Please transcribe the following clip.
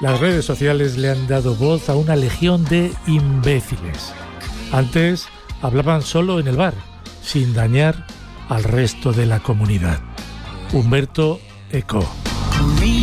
Las redes sociales le han dado voz a una legión de imbéciles. Antes hablaban solo en el bar, sin dañar al resto de la comunidad. Humberto Eco.